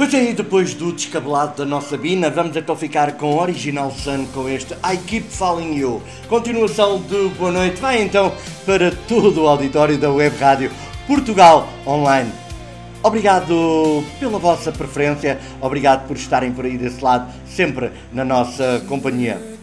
Pois é, e depois do descabelado da nossa Bina, vamos então ficar com Original Sun com este I Keep Falling You. Continuação de Boa Noite, vai então para todo o auditório da Web Rádio Portugal Online. Obrigado pela vossa preferência, obrigado por estarem por aí desse lado, sempre na nossa companhia.